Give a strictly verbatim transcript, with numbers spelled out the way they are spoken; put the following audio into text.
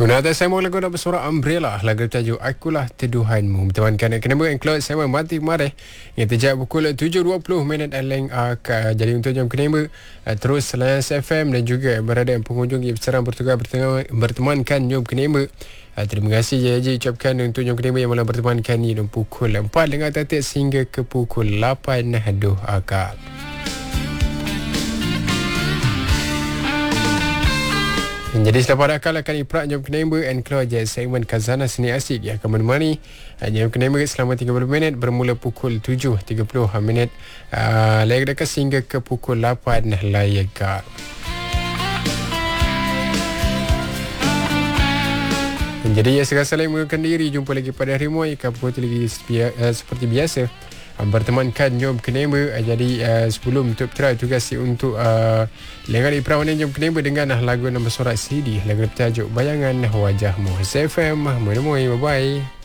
Guna atas saya mau lagu nak bersuara Umbrella. Lagu tajuk Akulah Teduhanmu. Bertemankan nak kena Enclose sama Mati Mareh. Yang terjadi pukul tujuh dua puluh minit Aleng Aka. Jadi untuk jam kena terus layan F M dan juga berada pengunjung yang berserang bertugas bertemankan jom kena. Terima kasih je Haji ucapkan untuk jom kena yang malam bertemankan ni dari pukul empat dengan tatik sehingga ke pukul lapan Aduh Akak. Jadi selepas akal akan iprak jam kenema and keluar je segmen Khazanah Seni Asik yang akan menemani jam kenema selama tiga puluh minit bermula pukul tujuh tiga puluh minit uh, layak dekat sehingga ke pukul lapan layak. Jadi ya segala saling menggunakan diri. Jumpa lagi pada hari mu ikan pukul lagi uh, seperti biasa bertemankan jom kenema. Jadi uh, sebelum untuk try tugas untuk uh, lengan perawanan jom kenema dengan lagu nombor surat C D lagu bertajuk Bayangan Wajahmu. S F M, bye bye.